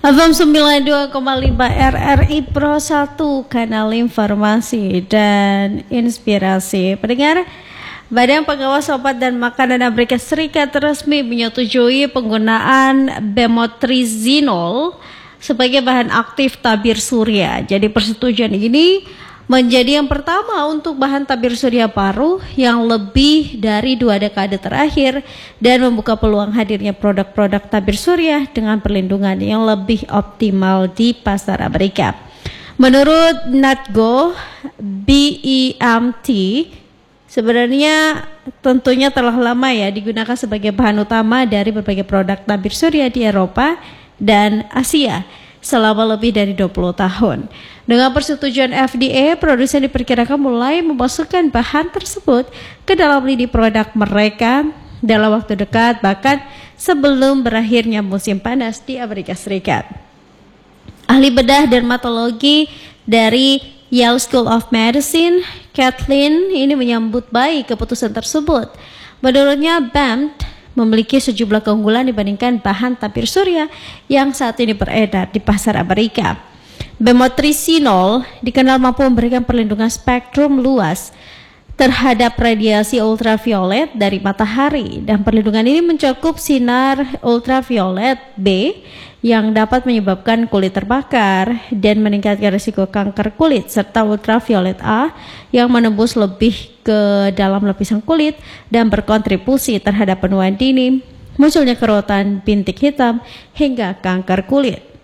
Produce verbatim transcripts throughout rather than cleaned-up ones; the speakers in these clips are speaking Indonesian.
F M sembilan puluh dua koma lima R R I Pro satu, kanal informasi dan inspirasi. Pendengar, Badan Pengawas Obat dan Makanan Amerika Serikat resmi menyetujui penggunaan bemotrizinol sebagai bahan aktif tabir surya. Jadi persetujuan ini menjadi yang pertama untuk bahan tabir surya baru yang lebih dari dua dekade terakhir dan membuka peluang hadirnya produk-produk tabir surya dengan perlindungan yang lebih optimal di pasar Amerika. Menurut NatGo, B E M T sebenarnya tentunya telah lama ya digunakan sebagai bahan utama dari berbagai produk tabir surya di Eropa dan Asia selama lebih dari dua puluh tahun. Dengan persetujuan F D A, produsen diperkirakan mulai memasukkan bahan tersebut ke dalam lini produk mereka dalam waktu dekat, bahkan sebelum berakhirnya musim panas di Amerika Serikat. Ahli bedah dermatologi dari Yale School of Medicine, Kathleen, ini menyambut baik keputusan tersebut. Menurutnya, B E M T memiliki sejumlah keunggulan dibandingkan bahan tabir surya yang saat ini beredar di pasar Amerika. Bemotrizinol dikenal mampu memberikan perlindungan spektrum luas terhadap radiasi ultraviolet dari matahari, dan perlindungan ini mencakup sinar ultraviolet B yang dapat menyebabkan kulit terbakar dan meningkatkan risiko kanker kulit, serta ultraviolet A yang menembus lebih ke dalam lapisan kulit dan berkontribusi terhadap penuaan dini, munculnya kerutan bintik hitam hingga kanker kulit.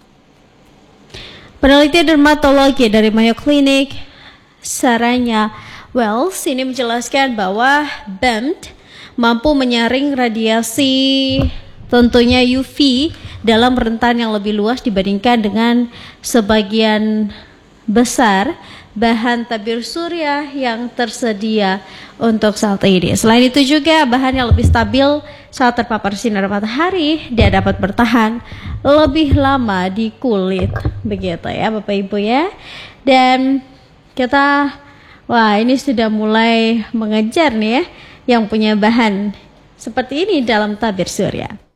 Peneliti dermatologi dari Mayo Clinic, Saranya Wells, ini menjelaskan bahwa B E M T mampu menyaring radiasi tentunya U V dalam rentan yang lebih luas dibandingkan dengan sebagian besar bahan tabir surya yang tersedia untuk saat ini. Selain itu juga bahan yang lebih stabil saat terpapar sinar matahari, dia dapat bertahan lebih lama di kulit. Begitu ya Bapak Ibu ya. Dan kita, wah ini sudah mulai mengejar nih ya yang punya bahan seperti ini dalam tabir surya.